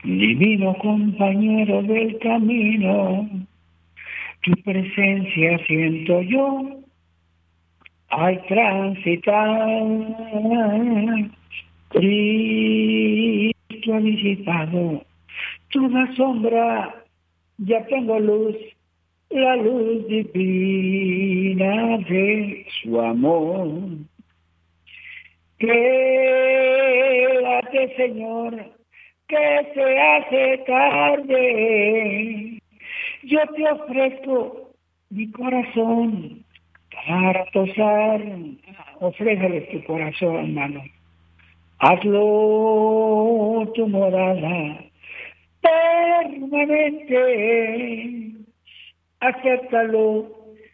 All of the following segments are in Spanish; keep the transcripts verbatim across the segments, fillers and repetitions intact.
Divino compañero del camino, tu presencia siento yo al transitar. Cristo ha disipado toda sombra, ya tengo luz, la luz divina de su amor. Quédate, Señor, que se hace tarde. Yo te ofrezco mi corazón para tosar. Ofrécele tu corazón, hermano. Hazlo tu morada permanente. Acéptalo,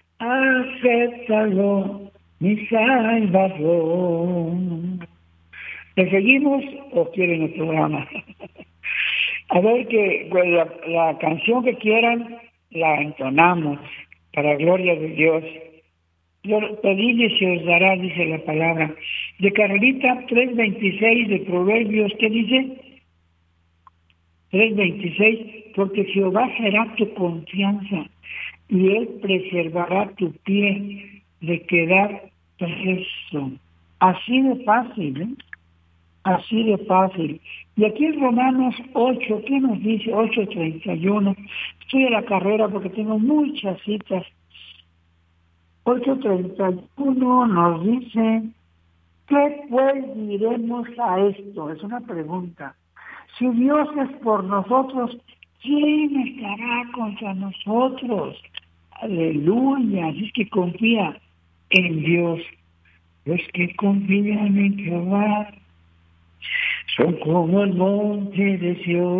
acéptalo, mi Salvador. ¿Le seguimos o quieren el programa? A ver, que pues, la, la canción que quieran la entonamos para gloria de Dios. Pedidle se os dará, dice la palabra. De Carolita tres veintiséis de Proverbios, ¿qué dice? tres veintiséis, porque Jehová será tu confianza y Él preservará tu pie de quedar preso. Así de fácil, ¿eh? Así de fácil. Y aquí en Romanos ocho, ¿qué nos dice? ocho treinta y uno. Estoy a la carrera porque tengo muchas citas. ocho treinta y uno nos dice, ¿qué pues diremos a esto? Es una pregunta. Si Dios es por nosotros, ¿quién estará contra nosotros? Aleluya. Así es que confía en Dios. Los que confían en Jehová son como el monte de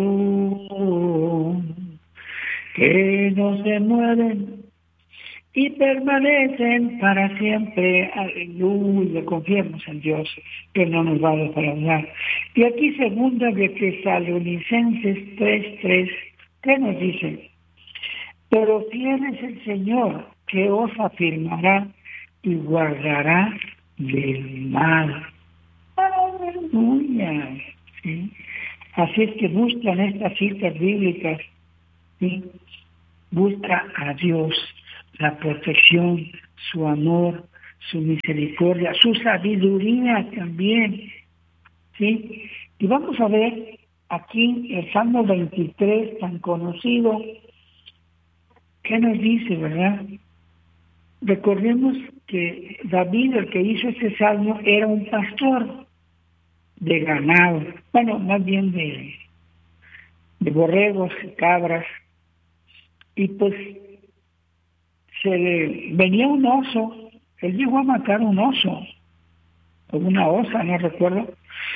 Sión, que no se mueven y permanecen para siempre. Aleluya, confiemos en Dios, que no nos va a defraudar. Y aquí segunda de Tesalonicenses tres tres, ¿qué nos dice? Pero fiel es el Señor, que os afirmará y guardará del mal. Aleluya. ¿Sí? Así es que buscan estas citas bíblicas, ¿sí? Busca a Dios, la protección, su amor, su misericordia, su sabiduría también, ¿sí? Y vamos a ver aquí el Salmo veintitrés, tan conocido, ¿qué nos dice, verdad? Recordemos que David, el que hizo este salmo, era un pastor de ganado, bueno, más bien de, de borregos y cabras, y pues se le venía un oso, él llegó a matar un oso, o una osa, no recuerdo,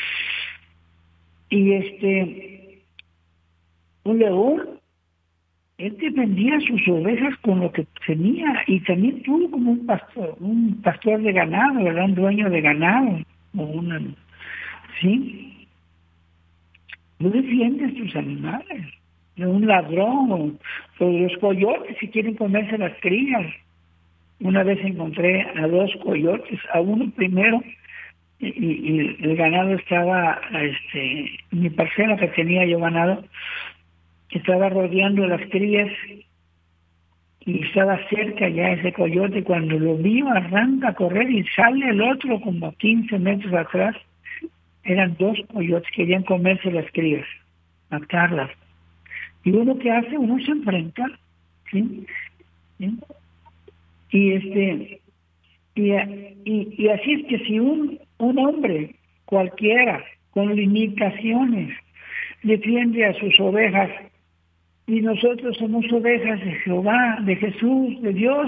y este, un león, él defendía sus ovejas con lo que tenía, y también tuvo como un pastor, un pastor de ganado, ¿verdad? Un dueño de ganado, o una, ¿sí? No defiendes tus animales de un ladrón o, o de los coyotes si quieren comerse las crías. Una vez encontré a dos coyotes, a uno primero, y, y el ganado estaba, este, mi parcela que tenía yo ganado, estaba rodeando las crías y estaba cerca ya ese coyote. Cuando lo vio, arranca a correr y sale el otro como quince metros atrás. Eran dos coyotes, querían comerse las crías, matarlas. Y uno que hace, uno se enfrenta, ¿sí? ¿Sí? Y este y, y, y así es que si un, un hombre cualquiera con limitaciones defiende a sus ovejas, y nosotros somos ovejas de Jehová, de Jesús, de Dios,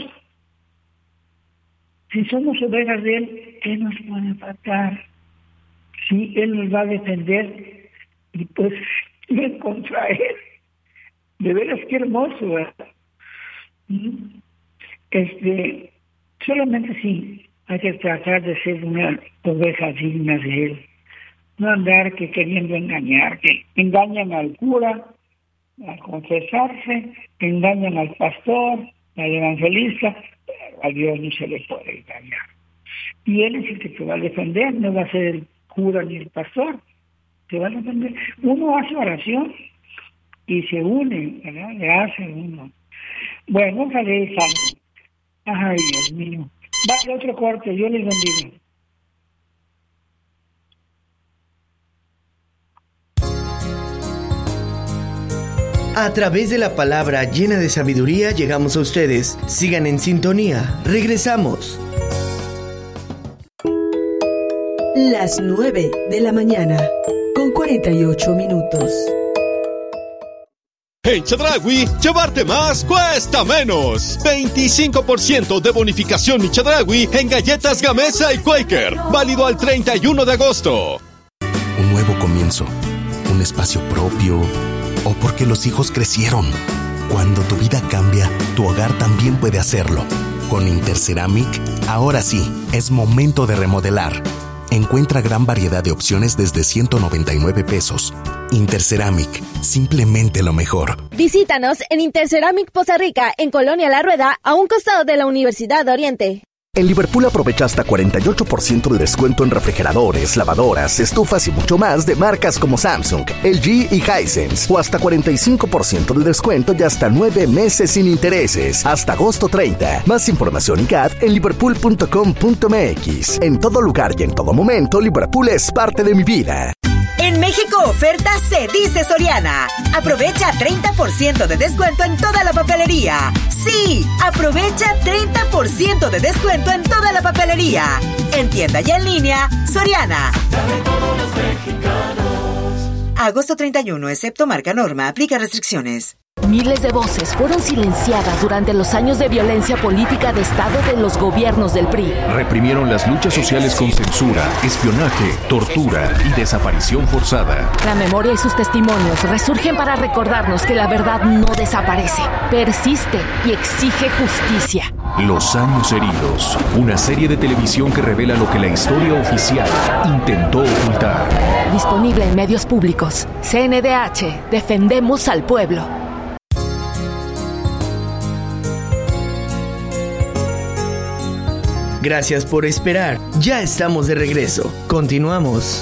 si somos ovejas de Él, ¿qué nos puede faltar? Sí, Él nos va a defender, y pues ir contra Él. De veras, qué hermoso, ¿verdad? Este, solamente sí, hay que tratar de ser una oveja digna de Él. No andar que queriendo engañar, que engañan al cura al confesarse, engañan al pastor, al evangelista, pero a Dios no se le puede engañar. Y Él es el que te va a defender, no va a ser el cura ni el pastor, te va a defender. Uno hace oración y se une, ¿verdad? Le hace uno. Bueno, vamos a leer Salmo. Ay, Dios mío. Va a otro corte, yo les bendiga. A través de la palabra llena de sabiduría llegamos a ustedes. Sigan en sintonía. Regresamos. Las nueve de la mañana, con cuarenta y ocho minutos. En Chedraui, llevarte más cuesta menos. veinticinco por ciento de bonificación y Chedraui en galletas Gamesa y Quaker. Válido al treinta y uno de agosto. Un nuevo comienzo. Un espacio propio. O porque los hijos crecieron. Cuando tu vida cambia, tu hogar también puede hacerlo. Con Interceramic, ahora sí, es momento de remodelar. Encuentra gran variedad de opciones desde ciento noventa y nueve pesos. Interceramic, simplemente lo mejor. Visítanos en Interceramic Poza Rica, en Colonia La Rueda, a un costado de la Universidad de Oriente. En Liverpool aprovecha hasta cuarenta y ocho por ciento de descuento en refrigeradores, lavadoras, estufas y mucho más de marcas como Samsung, L G y Hisense. O hasta cuarenta y cinco por ciento de descuento y hasta nueve meses sin intereses. Hasta agosto treinta. Más información y C A D en liverpool punto com punto m x. En todo lugar y en todo momento, Liverpool es parte de mi vida. En México oferta se dice Soriana. Aprovecha treinta por ciento de descuento en toda la papelería. Sí, aprovecha treinta por ciento de descuento en toda la papelería. En tienda y en línea, Soriana. Agosto treinta y uno, excepto marca Norma, aplica restricciones. Miles de voces fueron silenciadas durante los años de violencia política de Estado de los gobiernos del P R I. Reprimieron las luchas sociales con censura, espionaje, tortura y desaparición forzada. La memoria y sus testimonios resurgen para recordarnos que la verdad no desaparece, persiste y exige justicia. Los años heridos, una serie de televisión que revela lo que la historia oficial intentó ocultar. Disponible en medios públicos. C N D H, defendemos al pueblo. Gracias por esperar. Ya estamos de regreso. Continuamos.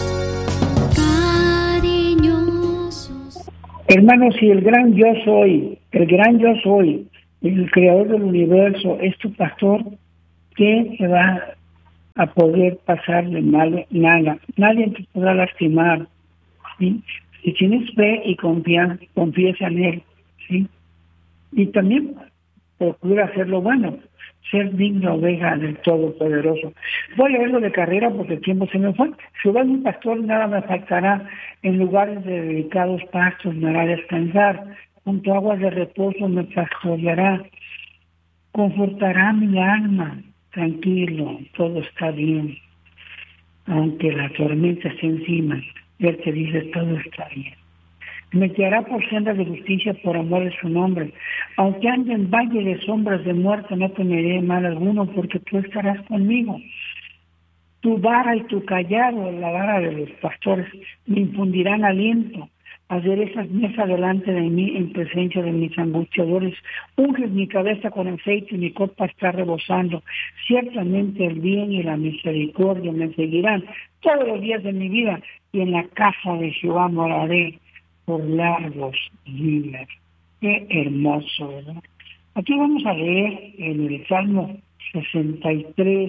Hermanos, si el gran yo soy, el gran yo soy, el creador del universo, es tu pastor, ¿qué te va a poder pasar de mal? Nada. Nadie te podrá lastimar, ¿sí? Si tienes fe y confianza, confiesa en él, ¿sí? Y también procura hacer lo bueno, ser digna oveja del Todopoderoso. Voy a leerlo de carrera porque el tiempo se me fue. Jehová es mi pastor, nada me faltará. En lugares de delicados pastos me hará descansar. Junto a aguas de reposo me pastoreará. Confortará mi alma. Tranquilo, todo está bien. Aunque la tormenta esté encima, él te dice todo está bien. Me guiará por sendas de justicia por amor de su nombre. Aunque ande en valle de sombras de muerte, no temeré mal alguno, porque tú estarás conmigo. Tu vara y tu callado, la vara de los pastores, me infundirán aliento. Aderezas mesa delante de mí en presencia de mis angustiadores. Unges mi cabeza con aceite y mi copa está rebosando. Ciertamente el bien y la misericordia me seguirán todos los días de mi vida, y en la casa de Jehová moraré por largos días. Qué hermoso, ¿verdad? Aquí vamos a leer en el Salmo sesenta y tres,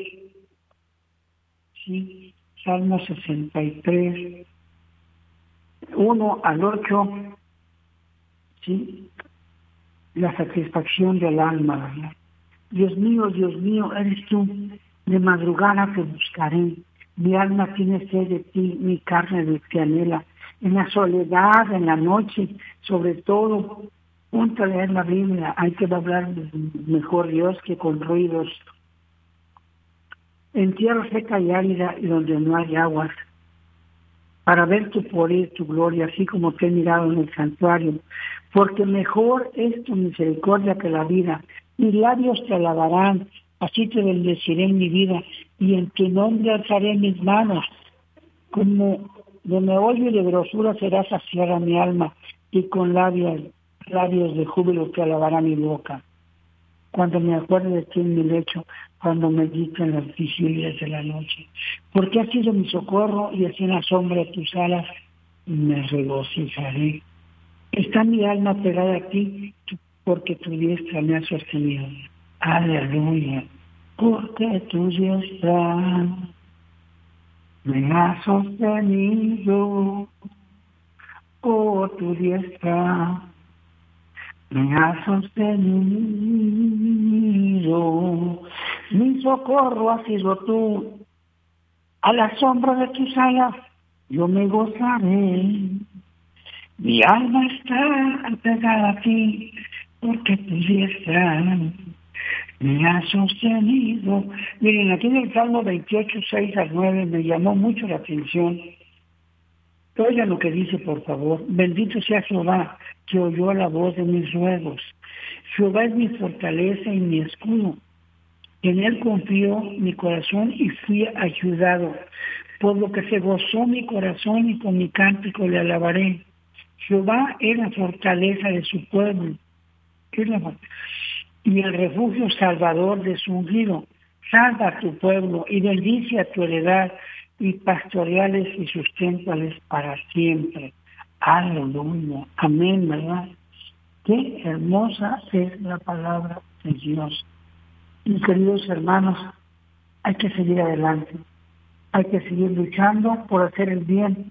sí, Salmo sesenta y tres, uno al ocho, sí, la satisfacción del alma, ¿verdad? Dios mío, Dios mío, eres tú, de madrugada te buscaré, mi alma tiene sed de ti, mi carne de te anhela. En la soledad, en la noche, sobre todo, ponte a leer la Biblia. Hay que hablar mejor Dios que con ruidos. En tierra seca y árida y donde no hay aguas, para ver tu poder, tu gloria, así como te he mirado en el santuario. Porque mejor es tu misericordia que la vida. Mis labios te alabarán, así te bendeciré en mi vida, y en tu nombre alzaré mis manos. Como de meollo y de grosura será saciada mi alma, y con labios, labios de júbilo te alabará mi boca. Cuando me acuerde de ti en mi lecho, cuando medite en las vigilias de la noche. Porque has sido mi socorro, y así en la sombra de tus alas me regocijaré. Está mi alma pegada a ti, porque tu diestra me ha sostenido. Aleluya. Porque tu diestra me ha sostenido. Oh, tu diestra me ha sostenido. Mi socorro has sido tú. A la sombra de tus alas yo me gozaré. Mi alma está apegada a ti, porque tu diestra me ha sostenido. Miren, aquí en el Salmo veintiocho, seis al nueve me llamó mucho la atención. Oigan lo que dice, por favor. Bendito sea Jehová, que oyó la voz de mis ruegos. Jehová es mi fortaleza y mi escudo. En él confió mi corazón y fui ayudado. Por lo que se gozó mi corazón y con mi cántico le alabaré. Jehová es la fortaleza de su pueblo. Es la y el refugio salvador de su ungido. Salva a tu pueblo y bendice a tu heredad, y pastoreales y susténtales para siempre. Aleluya. Amén, ¿verdad? Qué hermosa es la palabra de Dios. Mis queridos hermanos, hay que seguir adelante. Hay que seguir luchando por hacer el bien.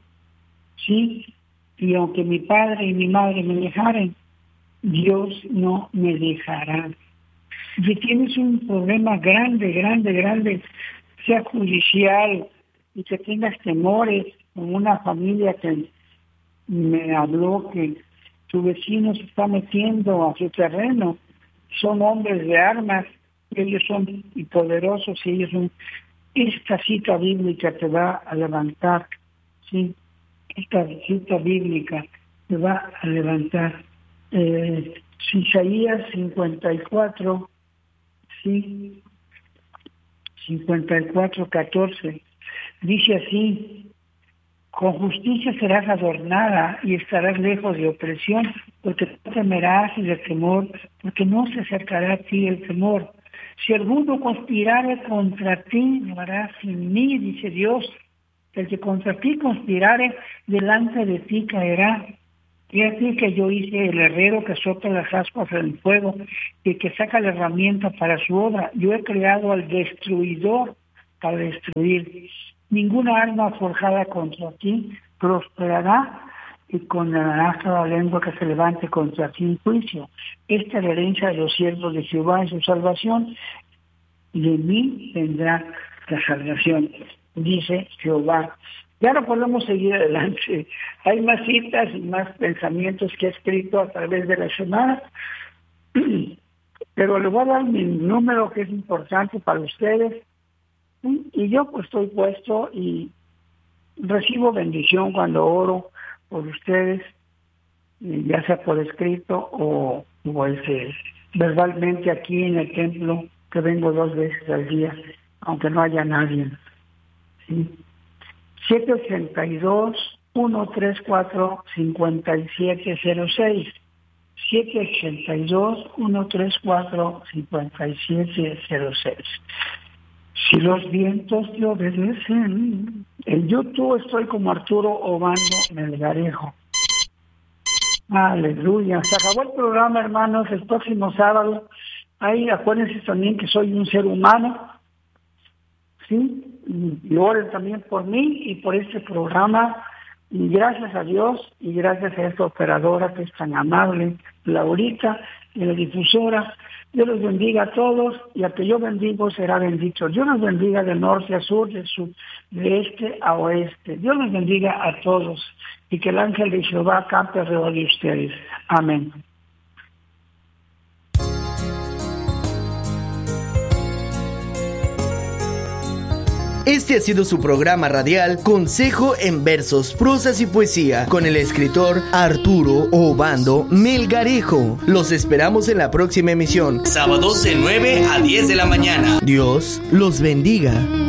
Sí, y aunque mi padre y mi madre me dejaren, Dios no me dejará. Si tienes un problema grande, grande, grande, sea judicial, y que tengas temores, como una familia que me habló que su vecino se está metiendo a su terreno, son hombres de armas, ellos son poderosos y ellos son... Esta cita bíblica te va a levantar, ¿sí? Esta cita bíblica te va a levantar. Eh, Isaías cincuenta y cuatro, ¿sí? cincuenta y cuatro, catorce. Dice así: con justicia serás adornada y estarás lejos de opresión, porque no temerás y de temor, porque no se acercará a ti el temor. Si alguno conspirare contra ti, lo hará sin mí, dice Dios. El que contra ti conspirare, delante de ti caerá. Y así que yo hice el herrero que sopla las ascuas en el fuego y que saca la herramienta para su obra. Yo he creado al destruidor para destruir. Ninguna arma forjada contra ti prosperará, y condenarás toda lengua que se levante contra ti en juicio. Esta es la herencia de los siervos de Jehová en su salvación, y de mí vendrá la salvación, dice Jehová. Ya no podemos seguir adelante. Hay más citas y más pensamientos que he escrito a través de la semana, pero le voy a dar mi número, que es importante para ustedes. Y yo pues estoy puesto y recibo bendición cuando oro por ustedes, ya sea por escrito o, o ese, verbalmente aquí en el templo, que vengo dos veces al día, aunque no haya nadie. ¿Sí? siete ochenta y dos, ciento treinta y cuatro, cincuenta y siete cero seis. siete ochenta y dos, ciento treinta y cuatro, cincuenta y siete cero seis. Si los vientos te obedecen. En YouTube estoy como Arturo Obando Melgarejo. Aleluya. Se acabó el programa, hermanos. El próximo sábado. Ahí acuérdense también que soy un ser humano. ¿Sí? Y oren también por mí y por este programa. Y gracias a Dios y gracias a esta operadora que es tan amable, Laurita, y la difusora. Dios los bendiga a todos, y al que yo bendigo será bendito. Dios los bendiga de norte a sur, de sur, de este a oeste. Dios los bendiga a todos, y que el ángel de Jehová campe alrededor de ustedes. Amén. Este ha sido su programa radial Consejo en Versos, Prosas y Poesía con el escritor Arturo Obando Melgarejo. Los esperamos en la próxima emisión. Sábados de nueve a diez de la mañana. Dios los bendiga.